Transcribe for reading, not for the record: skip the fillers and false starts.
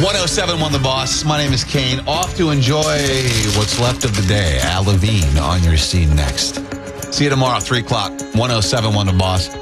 107.1 The Boss. My name is Kane. Off to enjoy what's left of the day. Al Levine on your scene next. See you tomorrow, 3 o'clock. 107.1 The Boss.